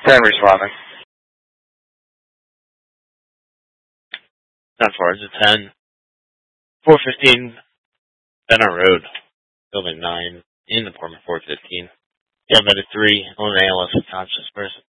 10 responding. Not far, it's a 10. 415 Benner Road, Building 9, in apartment 415. Yeah, but a 3, on an ALS conscious person.